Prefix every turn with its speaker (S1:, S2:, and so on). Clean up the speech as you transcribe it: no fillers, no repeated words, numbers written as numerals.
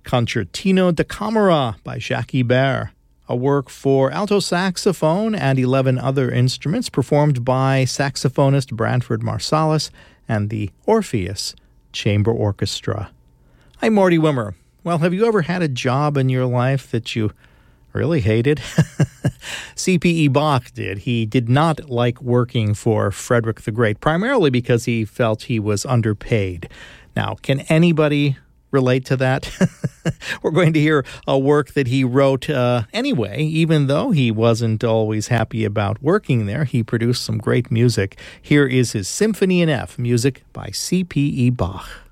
S1: Concertino da Camera by Jacques Ibert, a work for alto saxophone and 11 other instruments performed by saxophonist Branford Marsalis and the Orpheus Chamber Orchestra. I'm Marty Wimmer. Well, have you ever had a job in your life that you really hated? C.P.E. Bach did. He did not like working for Frederick the Great, primarily because he felt he was underpaid. Now, can anybody relate to that? We're going to hear a work that he wrote anyway, even though he wasn't always happy about working there. He produced some great music. Here is his Symphony in F, music by C.P.E. Bach.